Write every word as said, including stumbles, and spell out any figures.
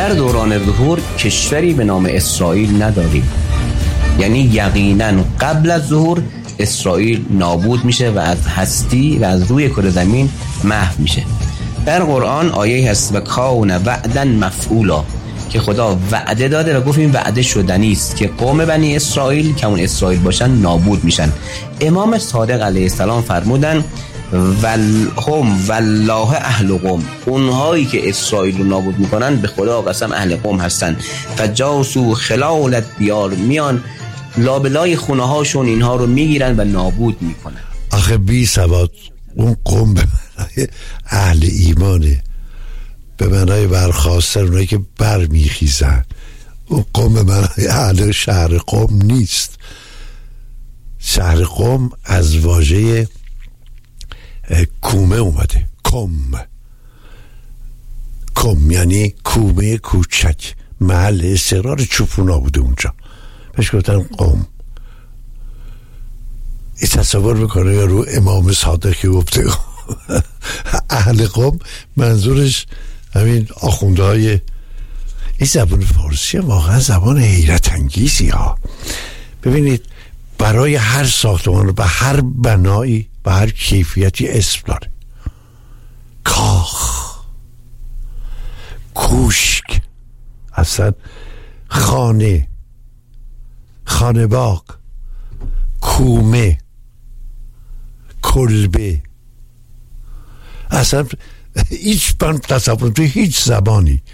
در دوران ظهور کشوری به نام اسرائیل نداریم. یعنی یقینا قبل از ظهور اسرائیل نابود میشه و از هستی و از روی کره زمین محو میشه. در قرآن آیه هست و کان وعدا مفعولا که خدا وعده داده و گفت این وعده شدنی است که قوم بنی اسرائیل که اون اسرائیل باشن نابود میشن. امام صادق علیه السلام فرمودن هم والله اهل قوم، اونهایی که اسرائیل رو نابود میکنن به خدا قسم اهل قوم هستن. فجاسو خلال دیار، میان لابلای خونه هاشون اینها رو میگیرن و نابود میکنن. آخه بی سواد اون قوم به معنای اهل ایمانه، به معنای برخاسته، اونایی که بر میخیزن. اون قوم به معنای اهل شهر قوم نیست. شهر قوم از واژه کومه اومده، کم کم یعنی کومه کوچک، محل استقرار چوپونا بوده اونجا، بهش گفتن قوم. این تصور میکنه یا رو امام صادق که گفته اهل قوم منظورش همین آخونده های. این زبان فارسی واقعا زبان حیرت انگیزی ها. ببینید برای هر ساختمان و هر بنایی و هر کیفیتی اسم داره. کاخ، کوشک، اصلا خانه، خانه باغ، کومه، کلبه. اصلا هیچ من تصور توی هیچ زبانی